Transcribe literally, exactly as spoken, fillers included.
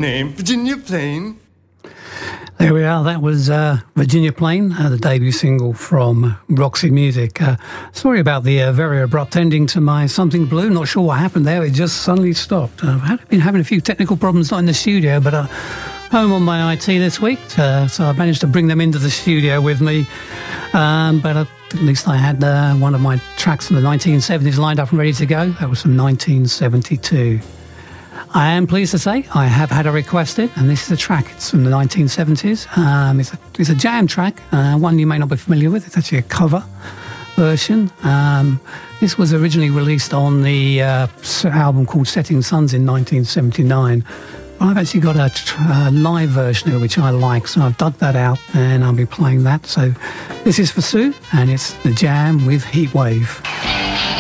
name, Virginia Plain. There we are. That was uh, Virginia Plain, uh, the debut single from Roxy Music. Uh, sorry about the uh, very abrupt ending to my Something Blue. Not sure what happened there. It just suddenly stopped. Uh, I've been having a few technical problems, not in the studio, but uh, home on my I T this week. Uh, so I managed to bring them into the studio with me. Um, but uh, at least I had uh, one of my tracks from the nineteen seventies lined up and ready to go. That was from nineteen seventy-two. I am pleased to say I have had a requested, and this is a track. It's from the nineteen seventies. Um, it's, a, it's a jam track, uh, one you may not be familiar with. It's actually a cover version. Um, this was originally released on the uh, album called Setting Suns in nineteen seventy-nine. I've actually got a uh, live version of it, which I like, so I've dug that out, and I'll be playing that. So this is for Sue, and it's The Jam with Heatwave.